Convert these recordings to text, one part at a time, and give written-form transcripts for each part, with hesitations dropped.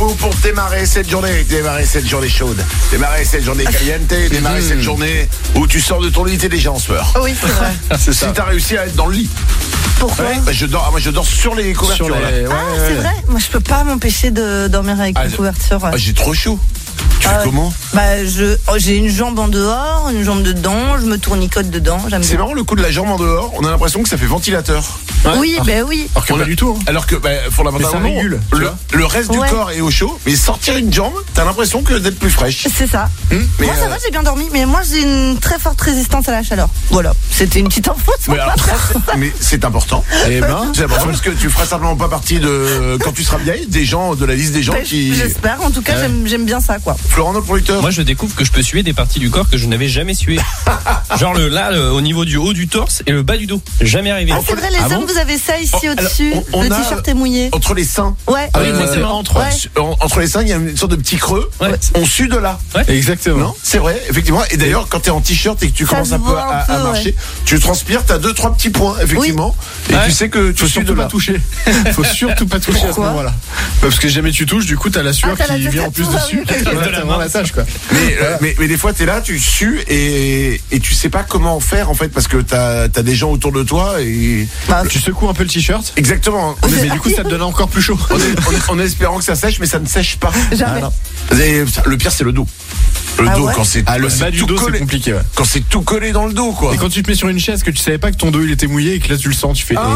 faut pour démarrer cette journée chaude, démarrer cette journée caliente, démarrer cette journée où tu sors de ton lit, t'es déjà en sueur. Oui, c'est vrai. C'est ça. Si t'as réussi à être dans le lit. Pourquoi? Moi je dors sur les couvertures. C'est vrai. Moi je peux pas m'empêcher de dormir avec une couverture. J'ai trop chaud. Tu fais comment? J'ai une jambe en dehors, une jambe dedans, je me tournicote dedans. C'est marrant le coup de la jambe en dehors, on a l'impression que ça fait ventilateur. Oui, oui. Alors que pas du tout. Alors que fondamentalement, le reste du corps est au chaud, mais sortir une jambe, t'as l'impression d'être plus fraîche. C'est ça. Moi ça va, j'ai bien dormi, mais moi j'ai une très forte résistance à la chaleur. Voilà, c'était une petite info. Mais c'est important. C'est important parce que tu feras simplement pas partie de, quand tu seras vieille, de la liste des gens qui... J'espère, en tout cas j'aime bien ça quoi. Florent, notre producteur. Moi je découvre que je peux suer des parties du corps que je n'avais jamais sué. Genre au niveau du haut du torse et le bas du dos. Jamais arrivé. Ah c'est vrai, les hommes vous avez ça ici au-dessus. Le t-shirt est mouillé. Entre les seins. Ouais. Ah oui, moi c'est entre les seins, il y a une sorte de petit creux. Ouais. On sue de là. Ouais. Exactement. Non, c'est vrai, effectivement. Et d'ailleurs, quand t'es en t-shirt et que tu commences un peu à marcher, tu transpires, t'as 2-3 petits points, effectivement. Oui. Et tu sais que tu sues de là. Faut surtout pas toucher à ce moment-là. Parce que jamais tu touches, du coup t'as la sueur qui vient en plus dessus. Vraiment la tâche quoi. Mais des fois t'es là, tu sues et tu sais pas comment faire en fait parce que t'as des gens autour de toi et tu secoues un peu le t-shirt. Exactement. Mais du coup ça te donne encore plus chaud. En espérant que ça sèche, mais ça ne sèche pas. Jamais. Le pire c'est le dos. Le dos quand c'est le bas du dos c'est compliqué. Quand c'est tout collé dans le dos quoi. Et quand tu te mets sur une chaise que tu savais pas que ton dos il était mouillé et que là tu le sens, tu fais merde.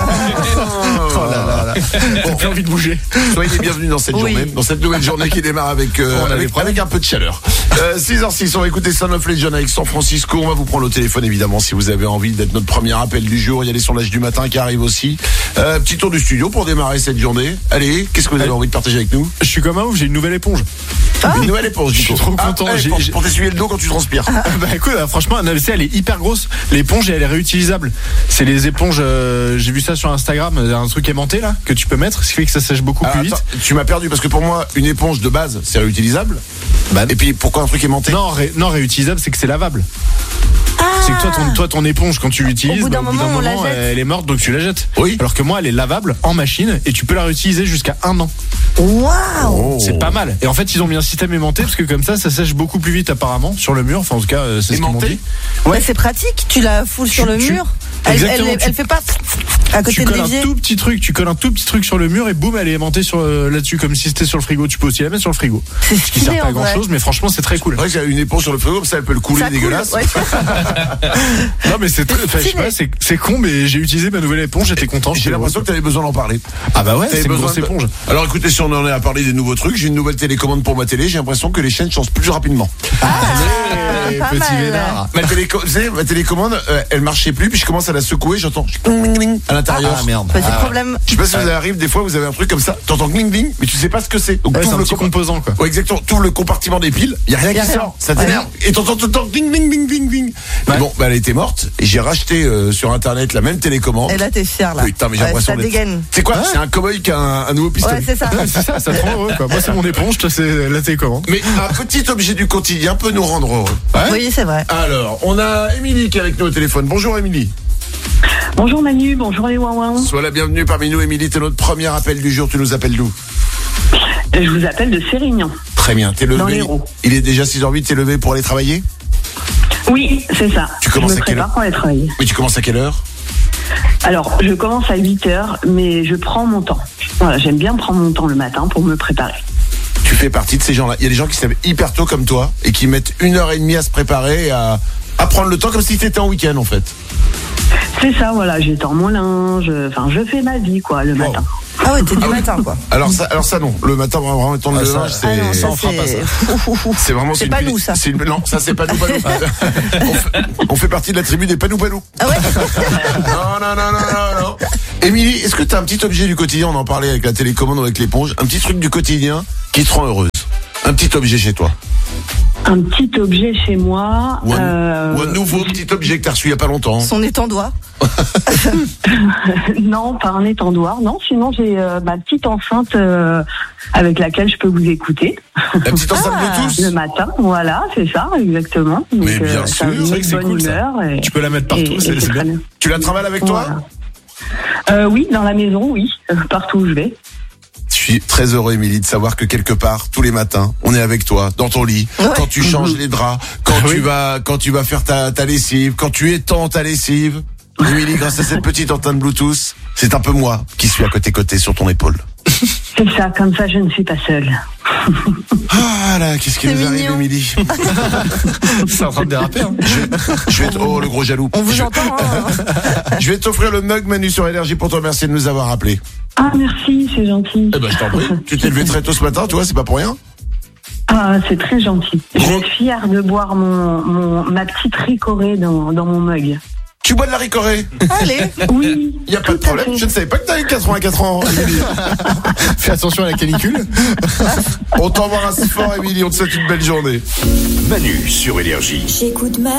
Oh là là. Bon, j'ai envie de bouger. Soyez les bienvenus dans cette journée, dans cette nouvelle journée qui démarre avec un peu de chaleur. 6h06, on va écouter Son of Legend avec San Francisco. On va vous prendre au téléphone évidemment si vous avez envie d'être notre premier appel du jour. Il y a les sondages du matin qui arrivent aussi. Petit tour du studio pour démarrer cette journée. Allez, qu'est-ce que vous avez envie de partager avec nous? Je suis comme un ouf, j'ai une nouvelle éponge. Une nouvelle éponge, je suis trop content. Pour t'essuyer le dos quand tu transpires. Bah écoute, franchement, un AVC elle est hyper grosse. L'éponge elle est réutilisable. C'est les éponges, j'ai vu ça sur Instagram, un truc aimanté là que tu peux mettre, ce qui fait que ça sèche beaucoup plus vite. Tu m'as perdu parce que pour moi, une éponge de base c'est réutilisable. Et puis pourquoi un truc aimanté? Non, réutilisable c'est que c'est lavable. C'est que toi ton éponge quand tu l'utilises, au bout d'un moment elle est morte donc tu la jettes. Oui. Alors que moi elle est lavable en machine et tu peux la réutiliser jusqu'à 1 an. Waouh. C'est pas mal. Et en fait ils ont mis un système aimanté parce que comme ça sèche beaucoup plus vite apparemment sur le mur. Enfin en tout cas c'est ce qu'ils m'ont dit. Ouais. C'est pratique. Tu la foules sur le mur. Elle fait pas à côté de l'évier. Tu colles un tout petit truc sur le mur et boum elle est aimantée là-dessus comme si c'était sur le frigo. Tu peux aussi la mettre sur le frigo. C'est ce qui sert pas à grand chose mais franchement c'est très cool. C'est vrai qu'il y a une éponge sur le frigo comme ça elle peut le couler dégueulasse. Non mais c'est con mais j'ai utilisé ma nouvelle éponge, j'étais content. J'ai l'impression que tu avais besoin d'en parler. Ah bah ouais, c'est une grosse éponge. Alors écoutez, si on en est à parler des nouveaux trucs, j'ai une nouvelle télécommande pour ma télé, j'ai l'impression que les chaînes changent plus rapidement. Petit vénard. Ma télécommande, elle marchait plus, puis je commence à la secouer, j'entends à l'intérieur. Ah merde. Petit problème. Je sais pas si vous arrive des fois, vous avez un truc comme ça, t'entends gling gling, mais tu sais pas ce que c'est. Donc c'est un petit composant quoi. Ouais, exactement. Tout le compartiment des piles, y a rien qui sort, ça t'énerve. Et t'entends tout le temps gling gling gling gling gling. Bon, elle était morte et j'ai racheté sur internet la même télécommande. Et là t'es fier là. Putain, mais j'ai l'impression dégaine. C'est quoi? C'est un cowboy qui a un nouveau pistolet. Ouais, c'est ça. Ça te rend heureux quoi. Moi c'est mon éponge, toi c'est la télécommande. Mais un petit objet du quotidien peut nous rendre heureux. Oui, c'est vrai. Alors, on a Émilie qui est avec nous au téléphone. Bonjour Émilie. Bonjour Manu, bonjour les ouin-ouin. Sois la bienvenue parmi nous Émilie, t'es notre premier appel du jour, tu nous appelles d'où? Je vous appelle de Sérignan. Très bien, t'es levé. Dans l'Hérault. Il est déjà 6h08, t'es levé pour aller travailler? Oui, c'est ça. Tu commences je me prépare pour aller travailler. Mais tu commences à quelle heure? Alors, je commence à 8h, mais je prends mon temps. Voilà, j'aime bien prendre mon temps le matin pour me préparer. Tu fais partie de ces gens-là. Il y a des gens qui se lèvent hyper tôt comme toi et qui mettent 1h30 à se préparer, à prendre le temps comme si t'étais en week-end en fait. C'est ça, voilà, j'étends mon linge, je fais ma vie quoi le matin. Ah ouais, t'es du matin quoi. Alors ça non, le matin vraiment étendre le linge ça on fera pas ça. C'est vraiment c'est pas nous ça. Non, ça c'est pas nous. On fait partie de la tribu des panou. Ah ouais. Non. Émilie, est-ce que t'as un petit objet du quotidien, on en parlait avec la télécommande ou avec l'éponge, un petit truc du quotidien qui te rend heureuse? Un petit objet chez toi? Un petit objet chez moi. Ou un nouveau petit objet que t'as reçu il y a pas longtemps. Son étendoir. Non, pas un étendoir. Non, sinon j'ai ma petite enceinte avec laquelle je peux vous écouter. La petite enceinte Bluetooth. Le matin, voilà, c'est ça, exactement. Donc, mais bien sûr, c'est vrai que c'est cool ça. Tu peux la mettre partout, c'est bien. Tu la travailles avec toi? Oui, dans la maison, oui, partout où je vais. suis très heureux, Émilie, de savoir que quelque part, tous les matins, on est avec toi, dans ton lit, quand tu changes les draps, quand tu vas faire ta lessive, quand tu étends ta lessive. Émilie, grâce à cette petite antenne Bluetooth, c'est un peu moi qui suis à côté sur ton épaule. C'est ça, comme ça je ne suis pas seule. Ah là, qu'est-ce qui nous arrive, Émilie? C'est en train de déraper. Hein. Oh, le gros jaloux. On vous entend. Je vais t'offrir le mug Manu sur Énergie pour te remercier de nous avoir appelés. Ah merci, c'est gentil. Eh ben, je t'en prie. Tu t'es levé très tôt ce matin, tu vois, c'est pas pour rien. Ah, c'est très gentil. Je suis fière de boire ma petite ricorée dans mon mug. Tu bois de la ricorée? Allez. Oui. Il y a pas de problème. Je ne savais pas que t'avais 84 ans, Émilie. Fais attention à la canicule. On t'embrasse fort, Émilie. On te souhaite une belle journée. Manu sur Énergie. J'écoute